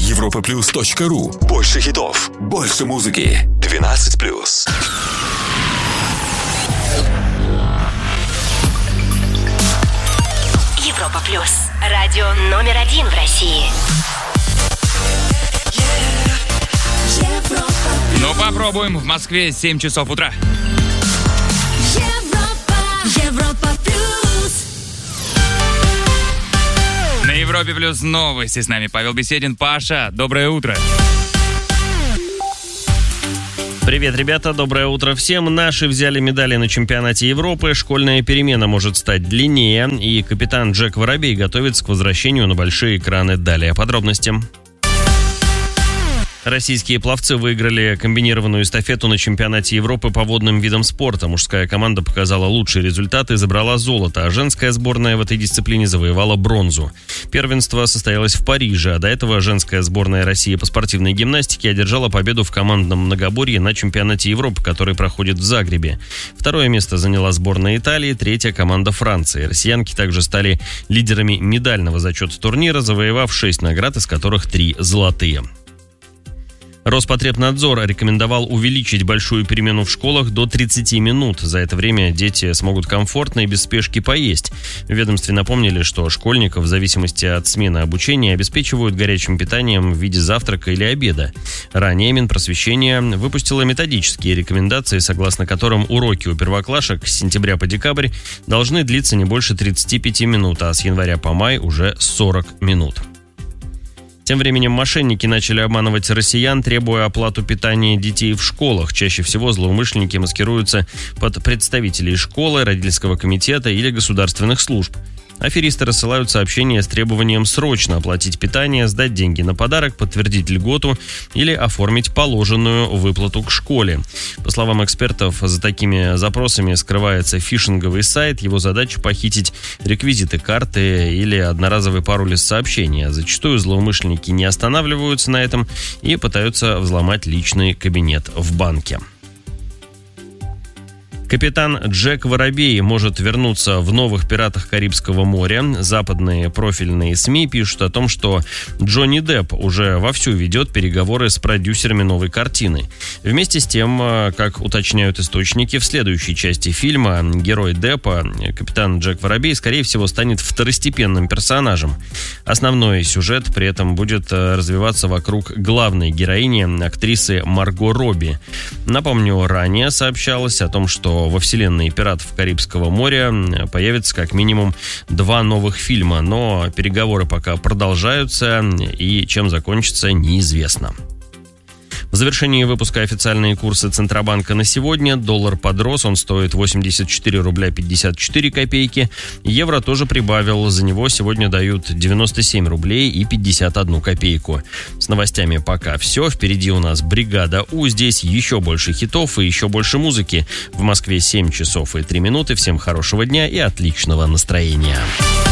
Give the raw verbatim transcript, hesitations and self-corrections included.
европа плюс точка ру. Больше хитов, больше музыки. двенадцать плюс. Европа плюс. Радио номер один в России. Ну, попробуем. В Москве семь часов утра. Европа, Европа плюс. На Европе плюс новости. С нами Павел Беседин. Паша, доброе утро. Привет, ребята, доброе утро всем. Наши взяли медали на чемпионате Европы. Школьная перемена может стать длиннее. И капитан Джек Воробей готовится к возвращению на большие экраны. Далее подробности. Российские пловцы выиграли комбинированную эстафету на чемпионате Европы по водным видам спорта. Мужская команда показала лучшие результаты и забрала золото, а женская сборная в этой дисциплине завоевала бронзу. Первенство состоялось в Париже, а до этого женская сборная России по спортивной гимнастике одержала победу в командном многоборье на чемпионате Европы, который проходит в Загребе. Второе место заняла сборная Италии, третья команда Франции. Россиянки также стали лидерами медального зачета турнира, завоевав шесть наград, из которых три золотые. Роспотребнадзор рекомендовал увеличить большую перемену в школах до тридцати минут. За это время дети смогут комфортно и без спешки поесть. В ведомстве напомнили, что школьников в зависимости от смены обучения обеспечивают горячим питанием в виде завтрака или обеда. Ранее Минпросвещение выпустило методические рекомендации, согласно которым уроки у первоклашек с сентября по декабрь должны длиться не больше тридцати пяти минут, а с января по май уже сорок минут. Тем временем мошенники начали обманывать россиян, требуя оплату питания детей в школах. Чаще всего злоумышленники маскируются под представителей школы, родительского комитета или государственных служб. Аферисты рассылают сообщения с требованием срочно оплатить питание, сдать деньги на подарок, подтвердить льготу или оформить положенную выплату к школе. По словам экспертов, за такими запросами скрывается фишинговый сайт. Его задача — похитить реквизиты карты или одноразовый пароль из сообщения. Зачастую злоумышленники не останавливаются на этом и пытаются взломать личный кабинет в банке. Капитан Джек Воробей может вернуться в новых «Пиратах Карибского моря». Западные профильные СМИ пишут о том, что Джонни Депп уже вовсю ведет переговоры с продюсерами новой картины. Вместе с тем, как уточняют источники, в следующей части фильма герой Деппа, капитан Джек Воробей, скорее всего, станет второстепенным персонажем. Основной сюжет при этом будет развиваться вокруг главной героини, актрисы Марго Робби. Напомню, ранее сообщалось о том, что во вселенной «Пиратов Карибского моря» появится как минимум два новых фильма, но переговоры пока продолжаются, и чем закончится, неизвестно. В завершении выпуска официальные курсы Центробанка на сегодня. Доллар подрос, он стоит восемьдесят четыре рубля пятьдесят четыре копейки. Евро тоже прибавил, за него сегодня дают девяносто семь рублей и пятьдесят одну копейку. С новостями пока все. Впереди у нас «Бригада У». Здесь еще больше хитов и еще больше музыки. В Москве семь часов и три минуты. Всем хорошего дня и отличного настроения.